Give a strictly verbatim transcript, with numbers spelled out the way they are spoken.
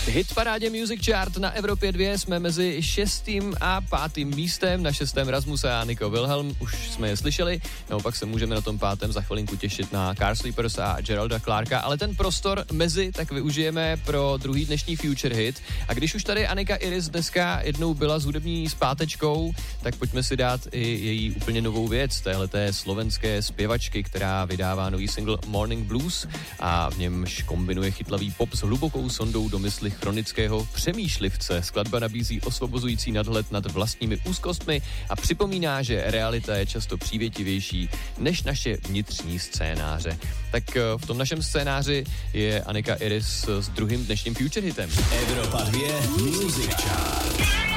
Hit parádě Music Chart na Evropě dva jsme mezi šestým a pátým místem. Na šestém Rasmus a Nico Wilhelm, už jsme je slyšeli. Naopak se můžeme na tom pátém za chvilinku těšit na Car Sleepers a Geralda Clarka, ale ten prostor mezi tak využijeme pro druhý dnešní Future Hit. A když už tady Anika Iris dneska jednou byla s hudební zpátečkou, tak pojďme si dát i její úplně novou věc, téhleté slovenské zpěvačky, která vydává nový single Morning Blues a v němž kombinuje chytlavý pop s hlubokou sondou do mysli chronického přemýšlivce. Skladba nabízí osvobozující nadhled nad vlastními úzkostmi a připomíná, že realita je často přívětivější než naše vnitřní scénáře. Tak v tom našem scénáři je Anika Iris s druhým dnešním Future Hitem. Evropa dva Music Chart.